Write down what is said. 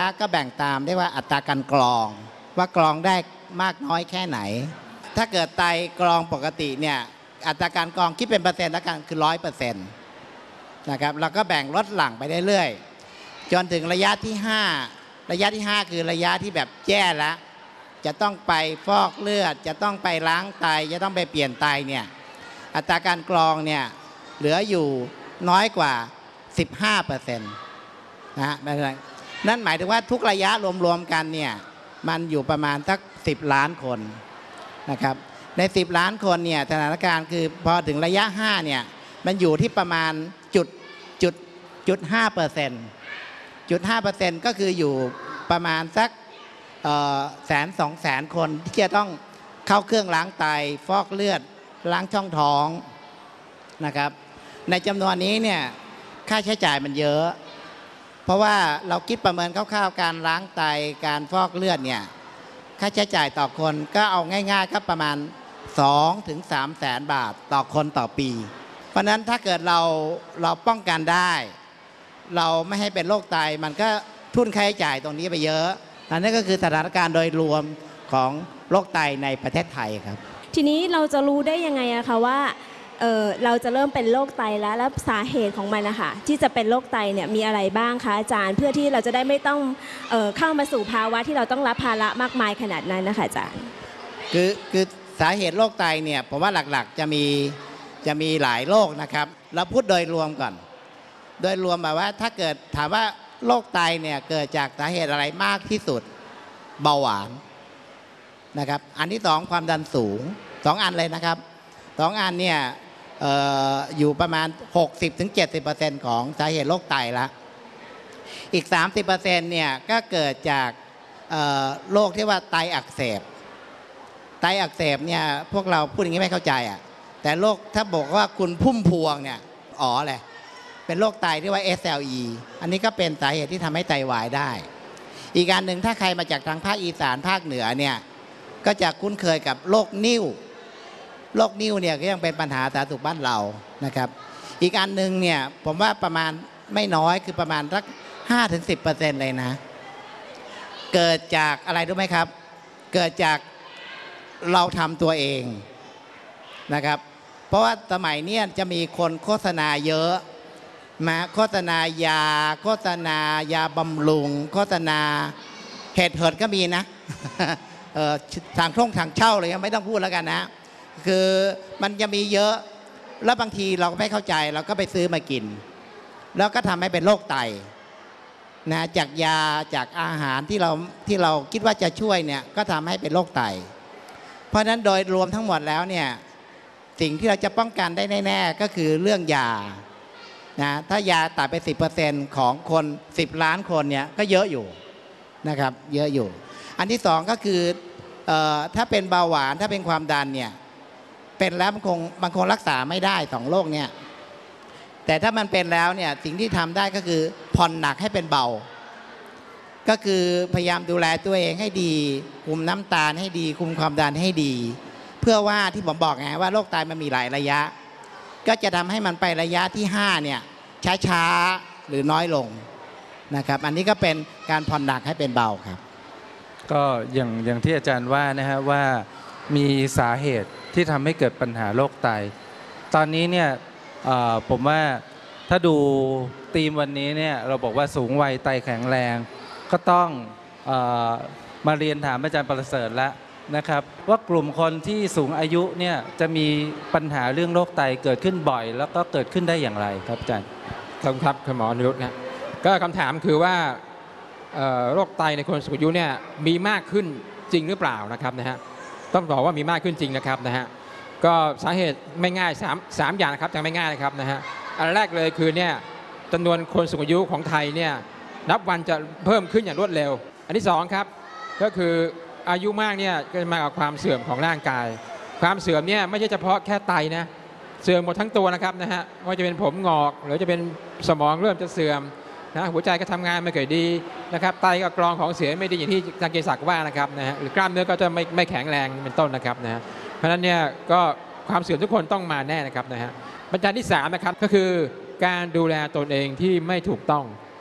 ก็แบ่งตามได้ว่าอัตราการกรองว่ากรองได้มากน้อยแค่ไหนถ้าเกิดไตกรองปกติเนี่ยอัตราการกรองคิดเป็นเปอร์เซ็นต์แล้วกันคือ100%นะครับเราก็แบ่งลดหลั่งไปเรื่อยๆจนถึงระยะที่5ระยะที่5คือระยะที่แบบแย่แล้วจะต้องไปฟอกเลือดจะต้องไปล้างไตจะต้องไปเปลี่ยนไตเนี่ยอัตราการกรองเนี่ยเหลืออยู่น้อยกว่า 15% นะนั่นหมายถึงว่าทุกระยะรวมๆกันเนี่ยมันอยู่ประมาณสัก10 ล้านคนนะครับใน10 ล้านคนเนี่ยสถานการณ์คือพอถึงระยะ5เนี่ยมันอยู่ที่ประมาณ0.5% ก็คืออยู่ประมาณสัก100,000-200,000 คนที่จะต้องเข้าเครื่องล้างไตฟอกเลือดล้างช่องท้องนะครับในจำนวนนี้เนี่ยค่าใช้จ่ายมันเยอะเพราะว่าเราคิดประเมินคร่าวๆการล้างไตการฟอกเลือดเนี่ยค่าใช้จ่ายต่อคนก็เอาง่ายๆก็ประมาณ 2-3 แสนบาทต่อคนต่อปีเพราะนั้นถ้าเกิดเราป้องกันได้เราไม่ให้เป็นโรคไตมันก็ทุนค่าใช้จ่ายตรงนี้ไปเยอะอันนี้ก็คือสถานการณ์โดยรวมของโรคไตในประเทศไทยครับทีนี้เราจะรู้ได้ยังไงอะคะว่าเราจะเริ่มเป็นโรคไตแล้วสาเหตุของมันนะคะที่จะเป็นโรคไตเนี่ยมีอะไรบ้างคะอาจารย์เพื่อที่เราจะได้ไม่ต้องเข้ามาสู่ภาวะที่เราต้องรับภาระมากมายขนาดนั้นนะคะอาจารย์คือสาเหตุโรคไตเนี่ยผมว่าหลักๆจะมีหลายโรคนะครับเราพูดโดยรวมก่อนโดยรวมแบบว่าถ้าเกิดถามว่าโรคไตเนี่ยเกิดจากสาเหตุอะไรมากที่สุดเบาหวานนะครับอันที่2ความดันสูง2อันเลยนะครับ2อันเนี่ยอยู่ประมาณ 60-70% ของสาเหตุโรคไตละอีก 30% เนี่ยก็เกิดจากโรคที่ว่าไตอักเสบไตอักเสบเนี่ยพวกเราพูดอย่างนี้ไม่เข้าใจอ่ะแต่โรคถ้าบอกว่าคุณพุ่มพวงเนี่ยเลยเป็นโรคไตที่ว่า SLE อันนี้ก็เป็นสาเหตุที่ทำให้ไตวายได้อีกการหนึ่งถ้าใครมาจากทางภาคอีสานภาคเหนือเนี่ยก็จะคุ้นเคยกับโรคนิ่วเนี่ยก็ยังเป็นปัญหาสาธารณสุขบ้านเรานะครับอีกอันหนึ่งเนี่ยผมว่าประมาณไม่น้อยคือประมาณสัก 5-10% เลยนะเกิดจากอะไรรู้ไหมครับเกิดจากเราทำตัวเองนะครับเพราะว่าสมัยนี้จะมีคนโฆษณาเยอะมาโฆษณายาโฆษณายาบำรุงโฆษณาเห็ดก็มีนะทางเช่าเลยไม่ต้องพูดแล้วกันนะคือมันจะมีเยอะแล้วบางทีเราไม่เข้าใจเราก็ไปซื้อมากินแล้วก็ทำให้เป็นโรคไตนะจากยาจากอาหารที่เราคิดว่าจะช่วยเนี่ยก็ทำให้เป็นโรคไตเพราะฉะนั้นโดยรวมทั้งหมดแล้วเนี่ยสิ่งที่เราจะป้องกันได้แน่ๆก็คือเรื่องยานะถ้ายาตัดไป 10% ของคน10 ล้านคนเนี่ยก็เยอะอยู่นะครับเยอะอยู่อันที่2ก็คือถ้าเป็นเบาหวานถ้าเป็นความดันเนี่ยเป็นแล้วบางคนรักษาไม่ได้2โรคเนี่ยแต่ถ้ามันเป็นแล้วเนี่ยสิ่งที่ทำได้ก็คือผ่อนหนักให้เป็นเบาก็คือพยายามดูแลตัวเองให้ดีคุมน้ำตาลให้ดีคุมความดันให้ดีเพื่อว่าที่ผมบอกไงว่าโรคไตมันมีหลายระยะก็จะทำให้มันไประยะที่5เนี่ยช้าๆหรือน้อยลงนะครับอันนี้ก็เป็นการผ่อนหนักให้เป็นเบาครับก็อย่างที่อาจารย์ว่านะฮะว่ามีสาเหตุที่ทำให้เกิดปัญหาโรคไตตอนนี้เนี่ยผมว่าถ้าดูธีมวันนี้เนี่ยเราบอกว่าสูงวัยไตแข็งแรงก็ต้องมาเรียนถามอาจารย์ประเสริฐแล้วนะครับว่ากลุ่มคนที่สูงอายุเนี่ยจะมีปัญหาเรื่องโรคไตเกิดขึ้นบ่อยแล้วก็เกิดขึ้นได้อย่างไรครับอาจารย์ครับคุณหมอนิรุตนะก็คำถามคือว่าโรคไตในคนสูงอายุเนี่ยมีมากขึ้นจริงหรือเปล่านะครับนะฮะต้องบอกว่ามีมากขึ้นจริงนะครับนะฮะก็สาเหตุไม่ง่าย3อย่างนะครับยังไม่ง่ายนะครับนะฮะอันแรกเลยคือเนี่ยจำนวนคนสูงอายุของไทยเนี่ยนับวันจะเพิ่มขึ้นอย่างรวดเร็วอันที่2ครับก็คืออายุมากเนี่ยก็มากับความเสื่อมของร่างกายความเสื่อมเนี่ยไม่ใช่เฉพาะแค่ไตนะเสื่อมหมดทั้งตัวนะครับนะฮะไม่ว่าจะเป็นผมงอกหรือจะเป็นสมองเริ่มจะเสื่อมนะหัวใจก็ทำงานไม่ค่อยดีนะครับไตก็กรองของเสียไม่ดีอย่างที่อาจารย์เกษศักดิ์ว่านะครับนะฮะหรือกล้ามเนื้อก็จะไม่แข็งแรงเป็นต้นนะครับนะฮะเพราะฉะนั้นเนี่ยก็ความเสื่อมทุกคนต้องมาแน่นะครับนะฮะปัจจัยที่3นะครับก็คือการดูแลตนเองที่ไม่ถูกต้อง